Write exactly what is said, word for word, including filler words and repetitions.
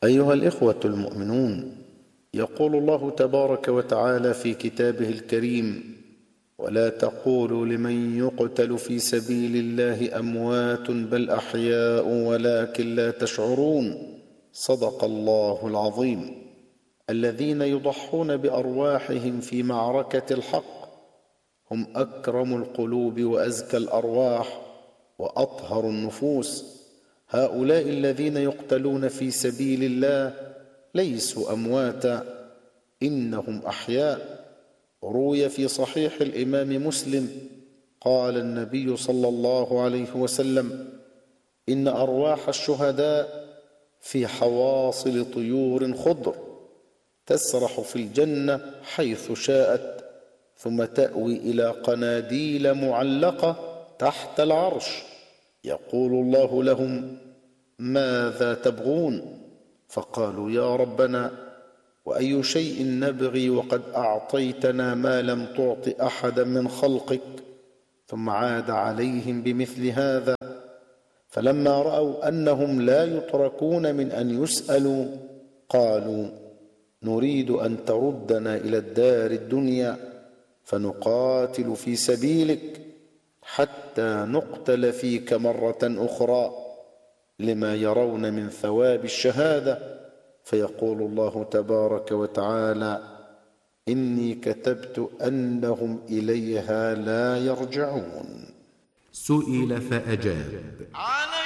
أيها الإخوة المؤمنون، يقول الله تبارك وتعالى في كتابه الكريم: ولا تقولوا لمن يقتل في سبيل الله أموات بل أحياء ولكن لا تشعرون. صدق الله العظيم. الذين يضحون بأرواحهم في معركة الحق هم أكرم القلوب وأزكى الأرواح وأطهر النفوس. هؤلاء الذين يقتلون في سبيل الله ليسوا أمواتا، إنهم أحياء. روي في صحيح الإمام مسلم قال النبي صلى الله عليه وسلم: إن أرواح الشهداء في حواصل طيور خضر تسرح في الجنة حيث شاءت، ثم تأوي إلى قناديل معلقة تحت العرش، يقول الله لهم: ماذا تبغون؟ فقالوا: يا ربنا، وأي شيء نبغي وقد أعطيتنا ما لم تعط أحدا من خلقك؟ ثم عاد عليهم بمثل هذا، فلما رأوا أنهم لا يتركون من أن يسألوا قالوا: نريد أن تردنا إلى الدار الدنيا فنقاتل في سبيلك حتى نقتل فيك مرة أخرى، لما يرون من ثواب الشهادة. فيقول الله تبارك وتعالى: إني كتبت أنهم إليها لا يرجعون. سئل فأجاب: